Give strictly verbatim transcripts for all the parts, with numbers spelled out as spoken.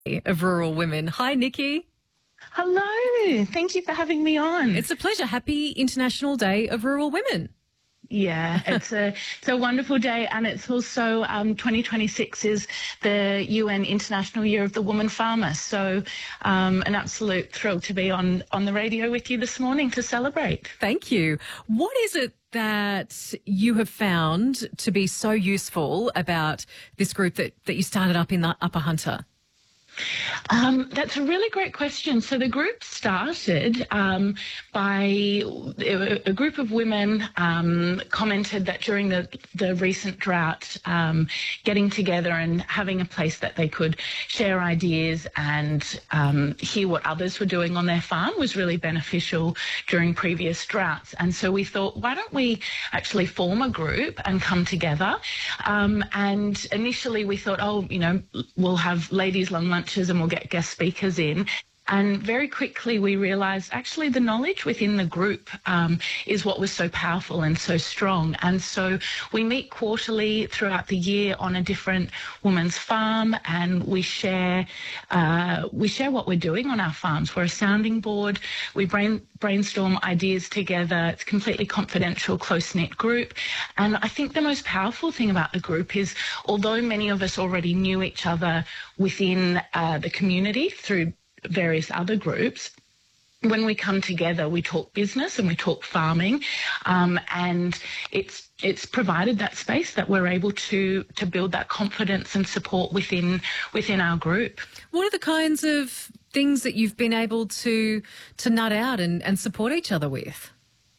of Rural Women. Hi, Nikki. Hello. Thank you for having me on. It's a pleasure. Happy International Day of Rural Women. Yeah, it's a it's a wonderful day, and it's also um, twenty twenty-six is the U N International Year of the Woman Farmer. So, um, an absolute thrill to be on on the radio with you this morning to celebrate. Thank you. What is it that you have found to be so useful about this group that that you started up in the Upper Hunter? Um, that's a really great question. So the group started um, by a group of women um, commented that during the, the recent drought, um, getting together and having a place that they could share ideas and um, hear what others were doing on their farm was really beneficial during previous droughts. And so we thought, why don't we actually form a group and come together? Um, and initially we thought, oh, you know, we'll have ladies' long lunches and we'll get guest speakers in. And very quickly we realised actually the knowledge within the group um, is what was so powerful and so strong. And so we meet quarterly throughout the year on a different woman's farm, and we share uh, we share what we're doing on our farms. We're a sounding board. We brain, brainstorm ideas together. It's a completely confidential, close-knit group. And I think the most powerful thing about the group is, although many of us already knew each other within uh, the community through various other groups, when we come together, we talk business and we talk farming, um, and it's it's provided that space that we're able to to build that confidence and support within within our group. What are the kinds of things that you've been able to to nut out and, and support each other with?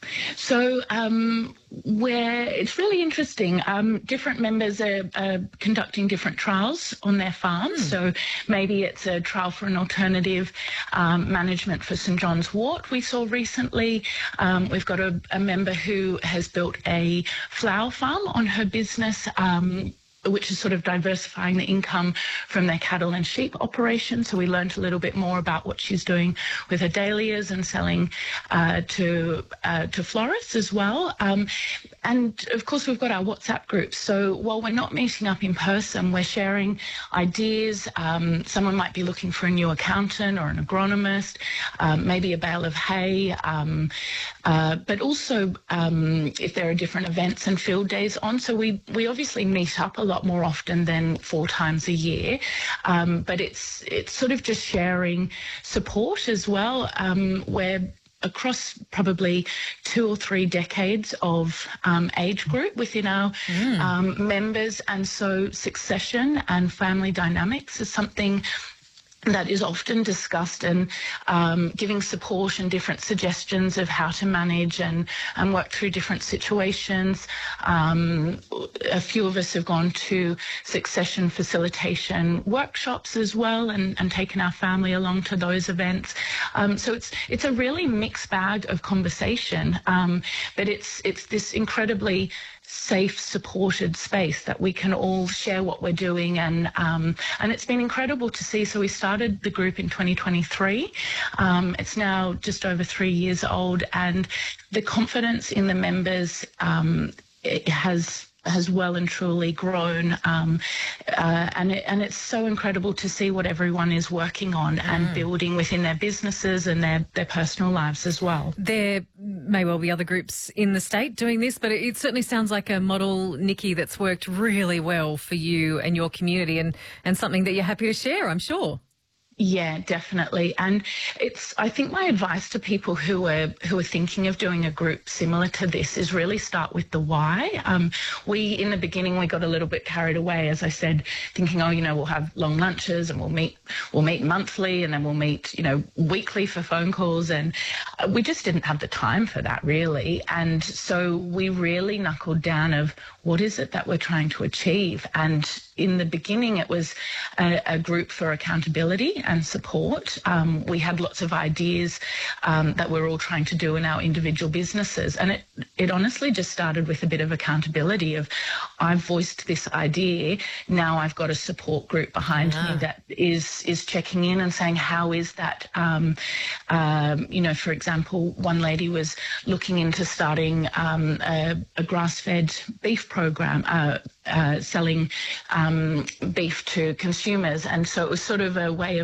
So um, where it's really interesting. Um, different members are, are conducting different trials on their farms. Mm. So maybe it's a trial for an alternative um, management for St John's wort we saw recently. Um, we've got a, a member who has built a flower farm on her business, um, which is sort of diversifying the income from their cattle and sheep operation. So we learned a little bit more about what she's doing with her dahlias and selling uh, to uh, to florists as well. Um, and of course, we've got our WhatsApp groups. So while we're not meeting up in person, we're sharing ideas. Um, someone might be looking for a new accountant or an agronomist, um, maybe a bale of hay, um, uh, but also um, if there are different events and field days on. So we, we obviously meet up a lot lot more often than four times a year, um, but it's it's sort of just sharing support as well. Um, we're across probably two or three decades of um, age group within our mm. um, members, and so succession and family dynamics is something that is often discussed, and um, giving support and different suggestions of how to manage and, and work through different situations. Um, a few of us have gone to succession facilitation workshops as well, and, and taken our family along to those events. Um, so it's it's a really mixed bag of conversation, um, but it's it's this incredibly safe, supported space that we can all share what we're doing, and um, and it's been incredible to see. So we started the group in twenty twenty-three. Um, it's now just over three years old, and the confidence in the members um, it has has well and truly grown, um, uh, and it, and it's so incredible to see what everyone is working on mm. and building within their businesses and their, their personal lives as well. There may well be other groups in the state doing this, but it, it certainly sounds like a model, Nikki, that's worked really well for you and your community, and, and something that you're happy to share, I'm sure. Yeah, definitely. And it's, I think my advice to people who are who are thinking of doing a group similar to this is really start with the why. Um, we, in the beginning, we got a little bit carried away, as I said, thinking, oh, you know, we'll have long lunches and we'll meet, we'll meet monthly, and then we'll meet, you know, weekly for phone calls. And we just didn't have the time for that, really. And so we really knuckled down of what is it that we're trying to achieve. And in the beginning, it was a, a group for accountability and support. Um, we had lots of ideas um, that we're all trying to do in our individual businesses. And it, it honestly just started with a bit of accountability of, I've voiced this idea, now I've got a support group behind yeah. me that is is checking in and saying, how is that? Um, um, you know, for example, one lady was looking into starting um, a, a grass-fed beef program, uh, uh, selling um, beef to consumers, and so it was sort of a way of